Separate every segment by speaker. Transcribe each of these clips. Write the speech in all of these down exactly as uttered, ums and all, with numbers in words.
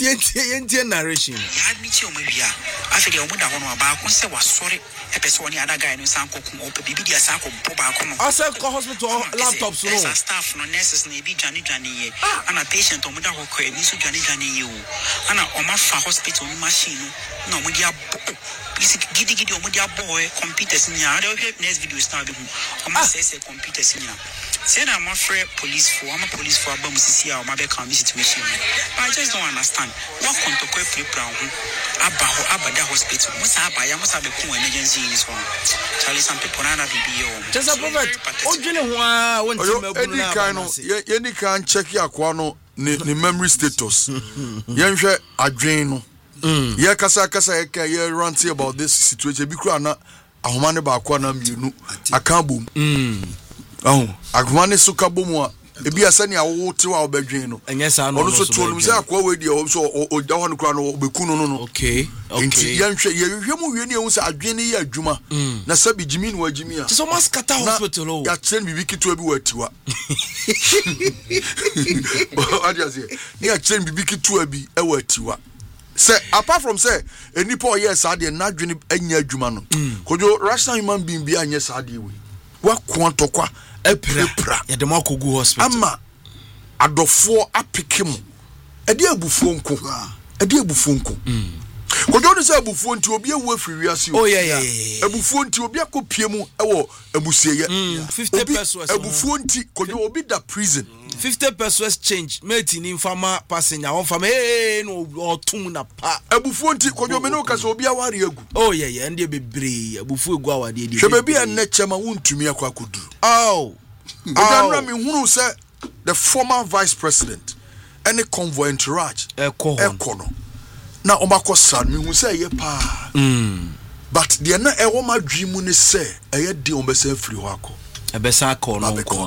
Speaker 1: Yenti narration.
Speaker 2: Ya admit you maybe. I feel you would have one about say was sorry. A person other guy no sanko kum open bibi dia sanko poba kono.
Speaker 1: I said hospital laptops no.
Speaker 2: As staff no nurses na bi dwane dwane ye. Ana patient omo da ho kwa ni so dwane dwane ye o. Ana omo fa hospital no machine no omo dia please gidi gidi omo dia boy computers ni a dey next video start be hu. Omo say say computers ni a. Say na my friend police for I'm a police for abam sisi a omo be calm situation. I just don't understand. What konto kwa prepare hu. Aba ho aba da hospital. Musa aba ya musa be ku emergency is one. Charlie, some people are not B O.
Speaker 1: Just a prophet. Oh, you know why? When
Speaker 3: any kind of any kind check your quano ni memory status. Yenhwe adwen no. Ye kasa kasa ye ka ye rant about this situation. Bi kura na ahomane ba akwa na mienu aka bom. Mm. Oh, ahomane so ka bom a ebi asani awo te wa obedwen no.
Speaker 1: Enye sa no.
Speaker 3: Ono so to no say akwa we dia so o da ho no kura no obeku no no.
Speaker 1: Okay. Okay.
Speaker 3: Nti yenhwe ye hwemu wie ne ehun say adwen ne ye adwuma. Na sabi jimi no ajimi a.
Speaker 1: So mas kata hospital o.
Speaker 3: Ya train bibi kitu abi watiwa. Adia say, ni ya train bibi kitu abi e watiwa. Say apart from say enipa o yes ade na adwene anya adwuma no. Kojo rational human being bi anya sade we. Wa kwantokwa epra
Speaker 1: ya dem akogu hospital.
Speaker 3: Ama adofo apikim. Ede abufuo nko. Ede abufuo nko. Kojo ni say abufuo nti obi ewu afiri wiase o.
Speaker 1: Oh yeah yeah.
Speaker 3: Abufuo nti obi akopie mu ewo abusieye.
Speaker 1: fifty pesos.
Speaker 3: Abufuo nti kojo obi da prison.
Speaker 1: fifty pesos change mate ni infama passenger on fam eh no otum na pa.
Speaker 3: Abufuo nti kojo me no kase obi aware agu.
Speaker 1: Oh yeah yeah ndie bebre abufuo egu awade die.
Speaker 3: Hwe be na chema wontumi akwa akuduru.
Speaker 1: Oh.
Speaker 3: Odanra me hunu say the former vice president any convoy entourage
Speaker 1: eko
Speaker 3: no. Na omako san me hu say ye pa. Mm. But the na e wo madwimu ni say eye de ombesa afiri ho akọ.
Speaker 1: Ebesa akọ no ko.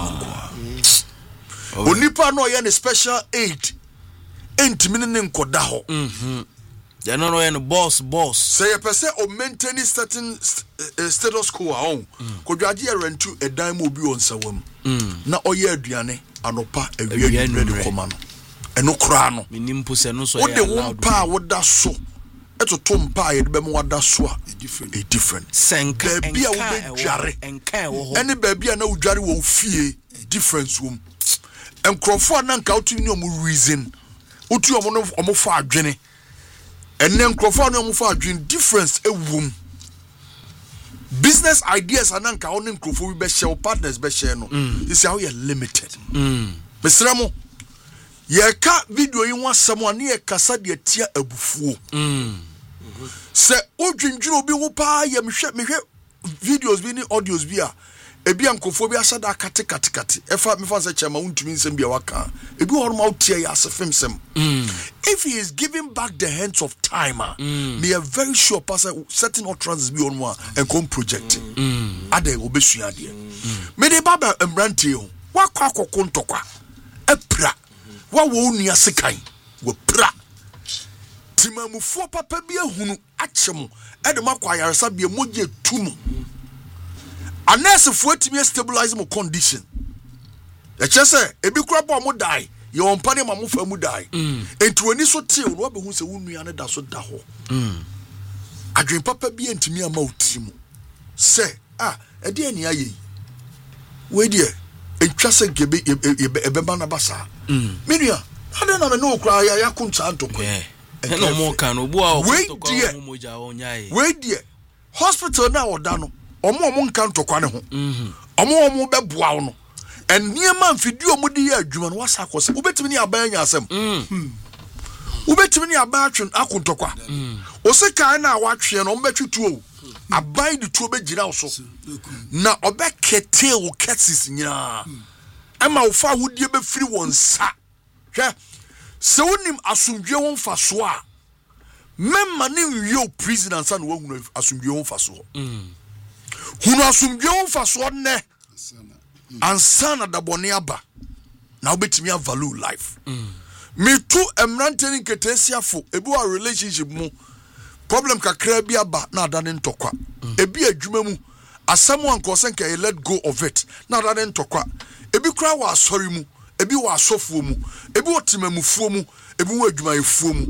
Speaker 3: Onipa no ye ne special aid entimi ne nkoda ho.
Speaker 1: Mhm. They no know any boss boss.
Speaker 3: Say a person o maintain certain uh, status quo on. Ko dwaje rentu edan mo bi on sawam. Na oye aduane anopa awia ni ready koma no. Eno kra no.
Speaker 1: Minim pose no so
Speaker 3: ya. Wo de wo pa wo da so. Eto mpa ye de be mo wada so a different. A different.
Speaker 1: Senka
Speaker 3: bia wo be dware.
Speaker 1: Enka wo ho.
Speaker 3: Ene ba bia na wo dware wo fie difference wom. Enkrofo na nka otu ni omo reason. Otu omo no omo fa adwene. Ene enkrofo na omo fa adwene difference ewum. Business ideas ananka on enkrofo we be share partners be share no. This how you limited. Mm. Mesramo ye ka video yi wasam ane ye kasa de tia abufuo. Mm. Se odwindwiro bi wo pa ye mehwe mehwe videos bi ni audios bi a ebi ankofo bi asada kate kate kate efa me fa se chema untumi nsem bia waka ebi hono ma utie ya asefem sem. If he is giving back the hands of timer, mm. me a very sure person certain utterances be on one and come project mm. ade obesua de me de baba embrante ho wakwa akoko ntokwa epra wa wo nua sekan wo pra timamufo papa bi ehunu achemu ede makwa yaresa bi moje tumu anese fo atimi stabilize mo condition e chese ebi kura bo mo die ye on pane ma mo fa mu die enti woni so tie no be hu se wo nua ne da so da ho adwen papa bi antimi ama otimu se ah e de ani aye we de etwa se gebe ebe ba na basa menua ade na me no kura ya yakunta ntoko
Speaker 1: e no mo kan obu a
Speaker 3: okotoko
Speaker 1: mo moja onyae
Speaker 3: we de hospital na oda no omo omo nka ntokwa ne ho mhm omo omo beboa no eniema mfidio mu di ya adwuma no wasa akose ubetimi ni aban nya asem mhm ubetimi ni aban atwen akontokwa mhm oseka na awatwe no mbetwetu o aban di tuo begira so na obekete wo cases nya ama ofa hodie be firi wonsa hwe se wonim asumdwe won faso a memma ne wiyo president san wo hunu asumdwe won faso mhm hunu asumdwe won faso ne ansana da bone aba na obetimi a value life mm. Me too emranteni ketesiafo ebi wa relationship mu problem kakra bi aba na adane ntokwa mm. Ebi adwuma mu asamo ankosenka e let go of it na adane ntokwa ebi kra wa asori mu ebi wa asofo mu ebi otimamufuo mu ebi wa adwumayefuo mu